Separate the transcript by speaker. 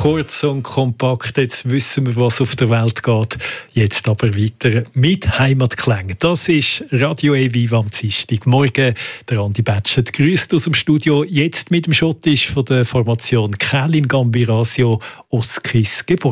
Speaker 1: Kurz und kompakt, jetzt wissen wir, was auf der Welt geht. Jetzt aber weiter mit Heimatklängen. Das ist Radio Viva am Dienstagmorgen. Der Andi Batschet grüßt aus dem Studio. Jetzt mit dem Schottisch von der Formation Kälin Gambirasio Oskis Geburt.